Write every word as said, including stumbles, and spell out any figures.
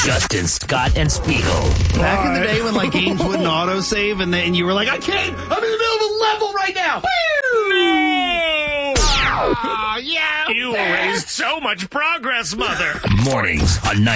Justin, Scott, and Spiegel. Back in the day when like games wouldn't autosave and then you were like, I can't, I'm in the middle of a level right now. No! Oh, yeah. You erased so much progress, Mother. Mornings on